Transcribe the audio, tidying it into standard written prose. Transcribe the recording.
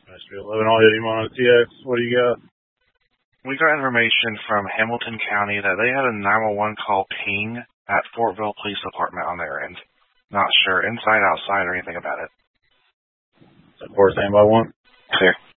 Street 11, I'll hit him on a TX. What do you got? We got information from Hamilton County that they had a 911 call ping at Fortville Police Department on their end. Not sure, inside, outside, or anything about it. Of course, standby 1. Clear.